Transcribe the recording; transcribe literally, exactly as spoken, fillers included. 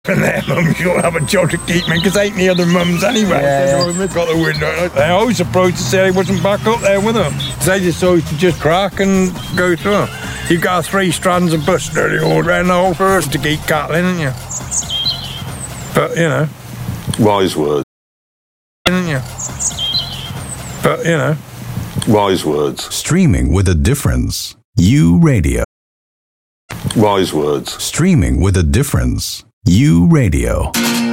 And their mums, you'll have a job to keep me, because ain't the other mums anyway. Yeah, so yeah. They've got the window. They always approached to say he wasn't back up there with them. They just always to just crack and go through. You've got three strands of bus nearly all around the whole first to keep cattling, haven't you? But, you know. Wise words. Haven't you? But, you know. Wise words. Streaming with a difference. U Radio. Wise words. Streaming with a difference. U Radio.